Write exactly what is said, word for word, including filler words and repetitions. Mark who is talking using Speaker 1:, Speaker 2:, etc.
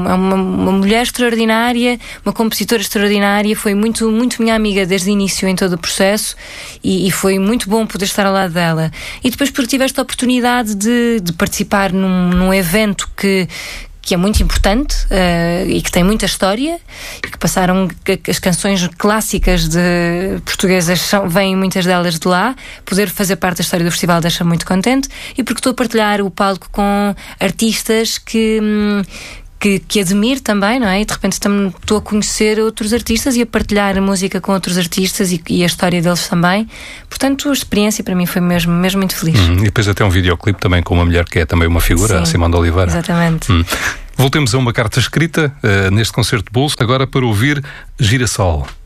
Speaker 1: uma, uma, uma mulher extraordinária, uma compositora extraordinária, foi muito, muito minha amiga desde o início em todo o processo e, e foi muito bom poder estar ao lado dela. E depois porque tive esta oportunidade de, de participar num, num evento que que é muito importante uh, e que tem muita história e que passaram as canções clássicas de portuguesas, são, vêm muitas delas de lá. Poder fazer parte da história do festival deixa-me muito contente, e porque estou a partilhar o palco com artistas que... Hum, Que, que admiro também, não é? E de repente também estou a conhecer outros artistas e a partilhar a música com outros artistas e, e a história deles também. Portanto, a experiência para mim foi mesmo, mesmo muito feliz.
Speaker 2: Hum, e depois até um videoclipe também com uma mulher que é também uma figura,
Speaker 1: Sim,
Speaker 2: a Simone de Oliveira.
Speaker 1: Exatamente.
Speaker 2: Hum. Voltemos a uma carta escrita uh, neste concerto de bolso, agora para ouvir Girassol.